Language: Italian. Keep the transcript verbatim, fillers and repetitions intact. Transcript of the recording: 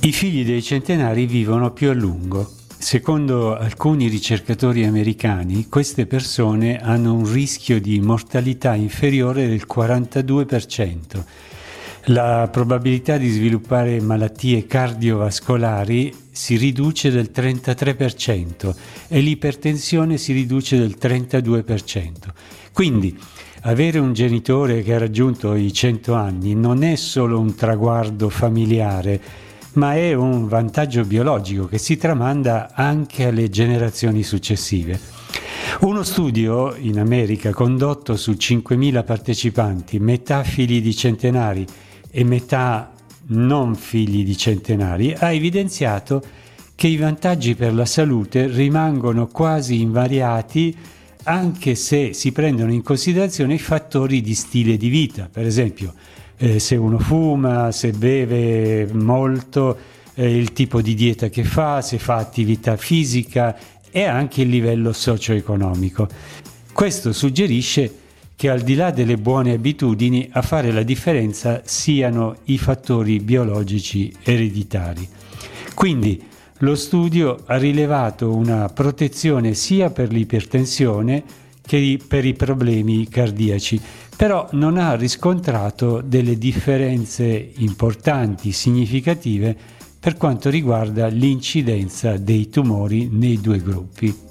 I figli dei centenari vivono più a lungo. Secondo alcuni ricercatori americani, queste persone hanno un rischio di mortalità inferiore del quarantadue per cento. La probabilità di sviluppare malattie cardiovascolari si riduce del trentatré per cento e l'ipertensione si riduce del trentadue per cento. Quindi, avere un genitore che ha raggiunto i cento anni non è solo un traguardo familiare, ma è un vantaggio biologico che si tramanda anche alle generazioni successive. Uno studio in America condotto su cinquemila partecipanti, metà figli di centenari e metà non figli di centenari, ha evidenziato che i vantaggi per la salute rimangono quasi invariati anche se si prendono in considerazione i fattori di stile di vita. Per esempio, eh, se uno fuma, se beve molto, eh, il tipo di dieta che fa, se fa attività fisica e anche il livello socio-economico. Questo suggerisce che al di là delle buone abitudini a fare la differenza siano i fattori biologici ereditari. Quindi lo studio ha rilevato una protezione sia per l'ipertensione che per i problemi cardiaci, però non ha riscontrato delle differenze importanti, significative, per quanto riguarda l'incidenza dei tumori nei due gruppi.